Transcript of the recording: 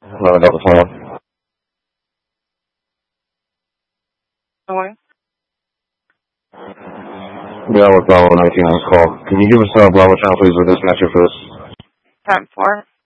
11 Delta 21. Okay. Yeah, with Bravo 19 on this call. Can you give us Bravo channel, please, with this match for this? 10-4.